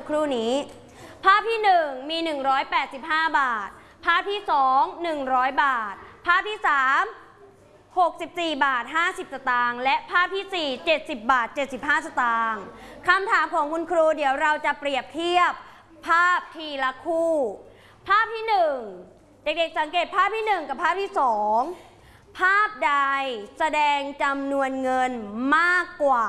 ครู่นี้ภาพที่1มี185 บาทภาพที่2 100 บาทภาพที่3 64 บาท 50 สตางค์และภาพที่4 70 บาท 75 สตางค์คำถามของคุณครูเดี๋ยวเราจะเปรียบเทียบภาพทีละคู่ภาพที่1เด็กๆสังเกตภาพที่1กับภาพที่2ภาพใดแสดงจำนวนเงินมากกว่า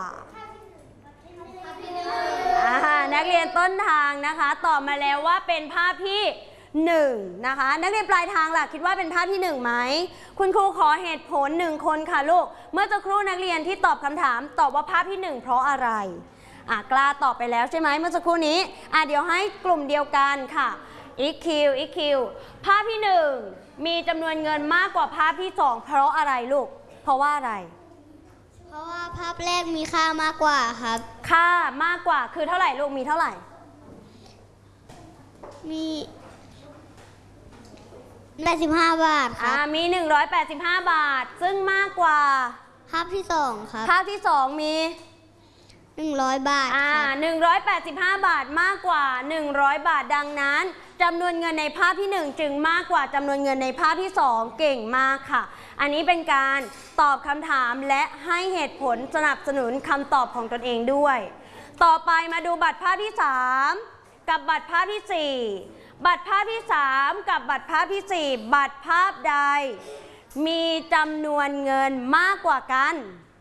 นักเรียนต้นทางนะคะตอบมาแล้วว่าเป็นภาพที่1นะคะนักเรียนปลายทางล่ะคิดว่าเป็นภาพที่1ไหมคุณครูขอเหตุผล1คนค่ะลูกเมื่อสักครู่นักเรียนที่ตอบคำถามตอบว่าภาพที่1เพราะอะไรกล้าตอบไปแล้วใช่ไหมเมื่อสักครู่นี้เดี๋ยวให้กลุ่มเดียวกันค่ะEQ ภาพที่1มีจำนวนเงินมากกว่าภาพที่2เพราะอะไรลูกเพราะว่าอะไรเพราะว่าภาพแรกมีค่ามากกว่าครับค่ามากกว่าคือเท่าไหร่ลูกมีเท่าไหร่มี85 บาทครับมี185 บาทซึ่งมากกว่าภาพที่2ครับภาพที่2มี 100 บาท 185 บาทมากกว่า100 บาทดังนั้นจำนวนเงินในภาพที่1จึงมากกว่าจำนวนเงินในภาพที่2เก่งมากค่ะอันนี้เป็นการตอบคำถามและให้เหตุผลสนับสนุนคำตอบของตนเองด้วยต่อไปมาดูบัตรภาพที่3กับบัตรภาพที่4บัตรภาพที่3กับบัตรภาพที่4บัตรภาพใดมีจำนวนเงินมากกว่ากัน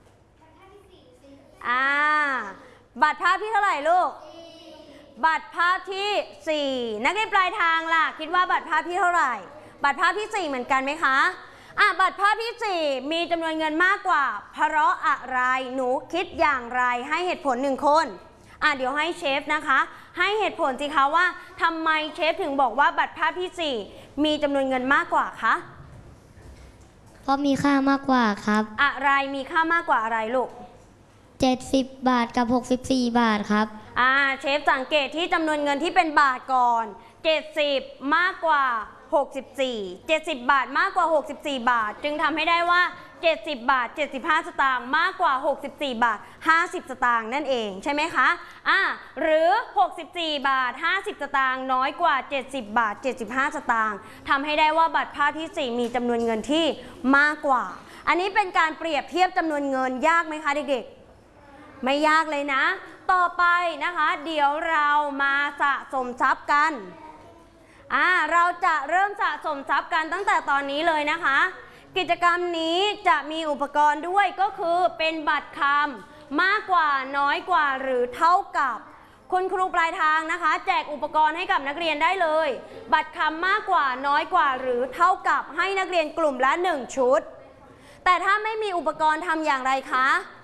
บัตรภาพที่เท่าไหร่ลูกบัตรภาพที่4นักเรียนปลายทางล่ะคิดว่าบัตรภาพที่เท่าไหร่บัตรภาพที่4เหมือนกันไหมคะบัตรภาพที่4มีจำนวนเงินมากกว่าเพราะอะไรหนูคิดอย่างไรให้เหตุผล1คนเดี๋ยวให้เชฟนะคะให้เหตุผลสิคะว่าทำไมเชฟถึงบอกว่าบัตรภาพที่4มีจำนวนเงินมากกว่าคะเพราะมีค่ามากกว่าครับอะไรมีค่ามากกว่าอะไรลูก 70 บาทกับ64 บาทครับเชฟสังเกตที่จำนวนเงินที่เป็นบาทก่อน70มากกว่า64 70 บาทมากกว่า64 บาทจึงทำให้ได้ว่า70 บาท 75 สตางค์มากกว่า64 บาท 50 สตางค์นั่นเองใช่ไหมคะหรือ64 บาท 50 สตางค์น้อยกว่า70 บาท 75 สตางค์ทำให้ได้ว่าบัตรภาพที่4มีจำนวนเงินที่มากกว่าอันนี้เป็นการเปรียบเทียบจำนวนเงินยากไหมคะเด็กๆไม่ยากเลยนะต่อไปนะคะเดี๋ยวเรามาสะสมทรัพย์กันเราจะเริ่มสะสมทรัพย์กันตั้งแต่ตอนนี้เลยนะคะกิจกรรมนี้จะมีอุปกรณ์ด้วยก็คือเป็นบัตรคำมากกว่าน้อยกว่าหรือเท่ากับคุณครูปลายทางนะคะแจกอุปกรณ์ให้กับนักเรียนได้เลยบัตรคำมากกว่าน้อยกว่าหรือเท่ากับให้นักเรียนกลุ่มละ1ชุดแต่ถ้าไม่มีอุปกรณ์ทำอย่างไรคะ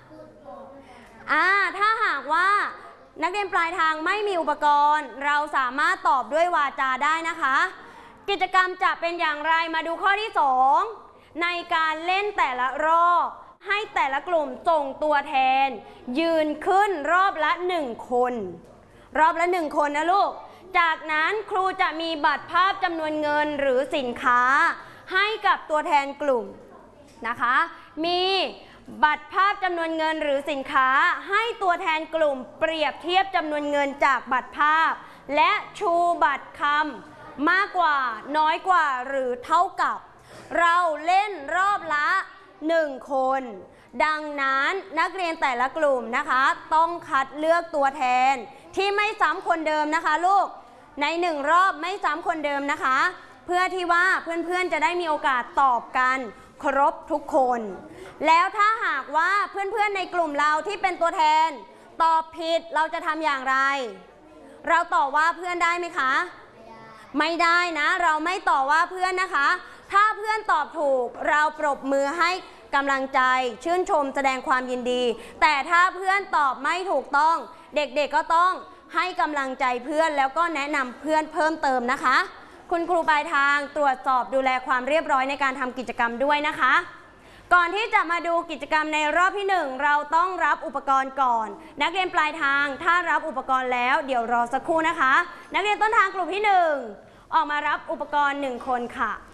ถ้าหากว่านักเรียนปลายทางไม่มีอุปกรณ์เราสามารถตอบด้วยวาจาได้นะคะกิจกรรมจะเป็นอย่างไรมาดูข้อที่2ในการเล่นแต่ละรอบให้แต่ละกลุ่มส่งตัวแทนยืนขึ้นรอบละ1คนรอบละ1คนนะลูกจากนั้นครูจะมีบัตรภาพจำนวนเงินหรือสินค้าให้กับตัวแทนกลุ่มนะคะมีบัตรภาพจำนวนเงินหรือสินค้าให้ตัวแทนกลุ่มเปรียบเทียบจำนวนเงินจากบัตรภาพและชูบัตรคำมากกว่าน้อยกว่าหรือเท่ากับเราเล่นรอบละ1คนดังนั้นนักเรียนแต่ละกลุ่มนะคะต้องคัดเลือกตัวแทนที่ไม่ซ้ำคนเดิมนะคะลูกใน1รอบไม่ซ้ำคนเดิมนะคะเพื่อที่ว่าเพื่อนๆจะได้มีโอกาสตอบกันครบทุกคนแล้วถ้าหากว่าเพื่อนๆในกลุ่มเราที่เป็นตัวแทนตอบผิดเราจะทำอย่างไรเราต่อว่าเพื่อนได้ไหมคะไม่ได้นะเราไม่ต่อว่าเพื่อนนะคะถ้าเพื่อนตอบถูกเราปรบมือให้กำลังใจชื่นชมแสดงความยินดีแต่ถ้าเพื่อนตอบไม่ถูกต้องเด็กๆก็ต้องให้กำลังใจเพื่อนแล้วก็แนะนำเพื่อนเพิ่มเติมนะคะคุณครูปลายทางตรวจสอบดูแลความเรียบร้อยในการทำกิจกรรมด้วยนะคะก่อนที่จะมาดูกิจกรรมในรอบที่1เราต้องรับอุปกรณ์ก่อนนักเรียนปลายทางถ้ารับอุปกรณ์แล้วเดี๋ยวรอสักครู่นะคะนักเรียนต้นทางกลุ่มที่1ออกมารับอุปกรณ์1คนค่ะ